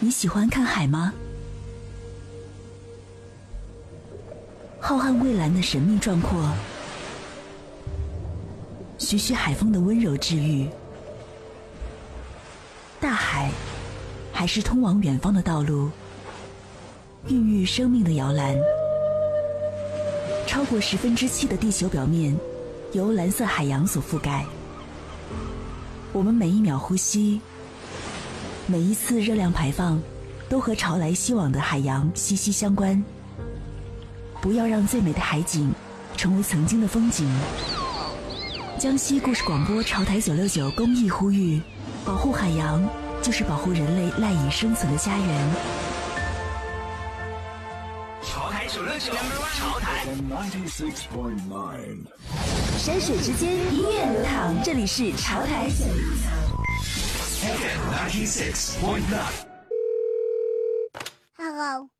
你喜欢看海吗？浩瀚蔚蓝的神秘壮阔，徐徐海风的温柔治愈。大海还是通往远方的道路，孕育生命的摇篮。超过7%的地球表面由蓝色海洋所覆盖。我们每一秒呼吸，每一次热量排放，都和潮来袭往的海洋息息相关。不要让最美的海景成为曾经的风景。江西故事广播潮台969公益呼吁：保护海洋，就是保护人类赖以生存的家园。 潮台969，潮台 96.9， 山水之间，音乐流淌，这里是潮台 96.9。 Hello。